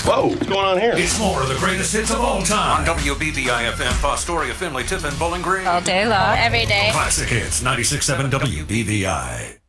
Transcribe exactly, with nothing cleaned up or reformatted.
Whoa, what's going on here? It's more of the greatest hits of all time. On W B V I F M, Fostoria, Finley, Tiffin, Bowling Green. All day long. Every day. Classic hits, ninety-six point seven W B V I.